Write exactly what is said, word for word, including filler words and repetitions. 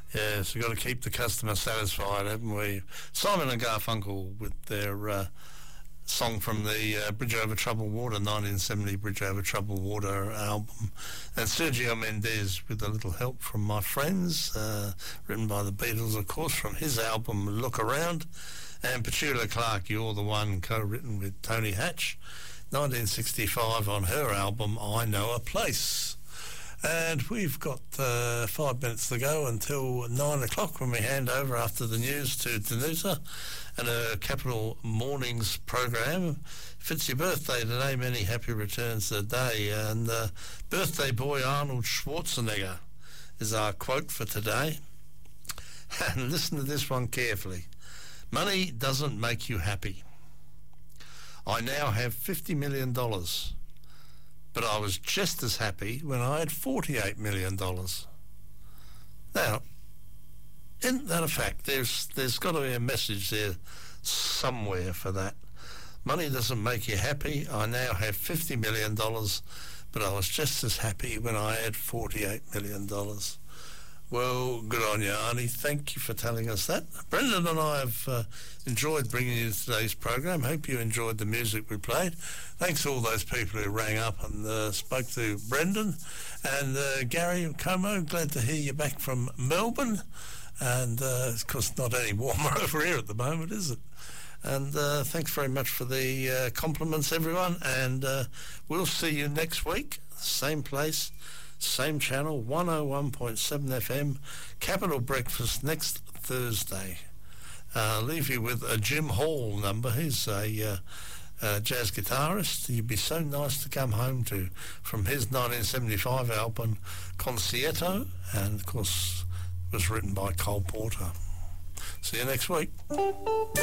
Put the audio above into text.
Yeah, so we've got to keep the customer satisfied, haven't we? Simon and Garfunkel with their uh, song from the uh, Bridge Over Troubled Water, nineteen seventy Bridge Over Troubled Water album. And Sergio Mendes with a little help from my friends, uh, written by the Beatles, of course, from his album Look Around. And Petula Clark, You're the One, co-written with Tony Hatch, nineteen sixty-five, on her album I Know a Place. And we've got uh, five minutes to go until nine o'clock when we hand over after the news to Danuta and her Capital Mornings program. If it's your birthday today, many happy returns of the day. And uh, birthday boy Arnold Schwarzenegger is our quote for today. And listen to this one carefully. Money doesn't make you happy. I now have fifty million dollars. But I was just as happy when I had forty-eight million dollars. Now, isn't that a fact? There's there's got to be a message there somewhere for that. Money doesn't make you happy. I now have fifty million dollars, but I was just as happy when I had forty-eight million dollars. Well, good on you, Arnie. Thank you for telling us that. Brendan and I have uh, enjoyed bringing you today's program. Hope you enjoyed the music we played. Thanks to all those people who rang up and uh, spoke to Brendan. And uh, Gary Como, glad to hear you back from Melbourne. And, uh, of course, not any warmer over here at the moment, is it? And uh, thanks very much for the uh, compliments, everyone. And uh, we'll see you next week, same place, same channel, one oh one point seven F M, Capital Breakfast next Thursday. Uh, leave you with a Jim Hall number. He's a uh, uh, jazz guitarist. You'd be so nice to come home to, from his nineteen seventy-five album Concierto, and of course was written by Cole Porter. See you next week.